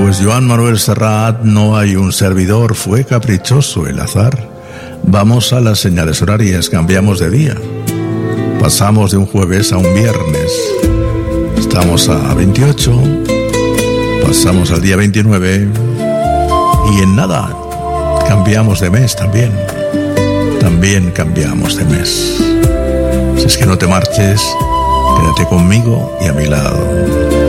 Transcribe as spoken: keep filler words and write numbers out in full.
Pues Joan Manuel Serrat, no hay un servidor, fue caprichoso el azar. Vamos a las señales horarias, cambiamos de día. Pasamos de un jueves a un viernes. Estamos a veintiocho, pasamos al día veintinueve y en nada cambiamos de mes también. También cambiamos de mes. Si es que no te marches, quédate conmigo y a mi lado.